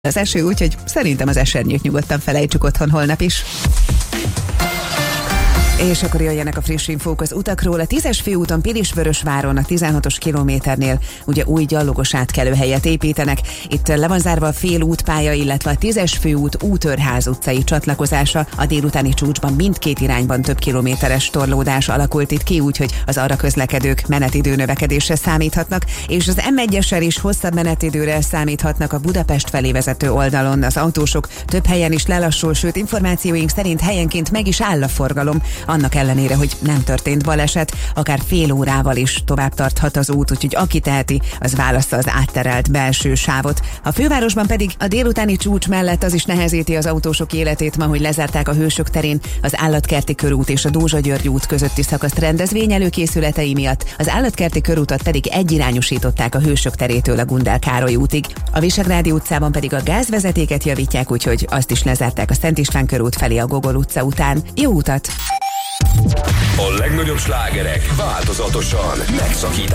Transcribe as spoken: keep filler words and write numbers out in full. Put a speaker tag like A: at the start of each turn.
A: Az eső, úgyhogy szerintem az esernyőt nyugodtan felejtsük otthon holnap is. És akkor jöjjenek a friss infók az utakról. A tízes főúton Pilisvörösváron a tizenhatos kilométernél ugye új gyalogos átkelőhelyet építenek. Itt le van zárva a fél útpálya, illetve a tízes főút Útőrház utcai csatlakozása. A délutáni csúcsban mindkét irányban több kilométeres torlódás alakult itt ki, úgyhogy az arra közlekedők menetidő növekedésre számíthatnak, és az em egyessel is hosszabb menetidőre számíthatnak a Budapest felé vezető oldalon. Az autósok több helyen is lelassul, sőt információink szerint helyenként meg is áll a forgalom. Annak ellenére, hogy nem történt baleset, akár fél órával is tovább tarthat az út, úgyhogy aki teheti, az válassza az átterelt belső sávot. A fővárosban pedig a délutáni csúcs mellett az is nehezíti az autósok életét ma, hogy lezárták a Hősök terén az Állatkerti körút és a Dózsa-György út közötti szakaszt rendezvény előkészületei miatt, az Állatkerti körútat pedig egyirányosították a Hősök terétől a Gundel Károly útig. A Visegrádi utcában pedig a gázvezetéket javítják, úgyhogy azt is lezárták a Szent István körút felé a Gogol utca után. Jó utat!
B: A legnagyobb slágerek változatosan megszakítják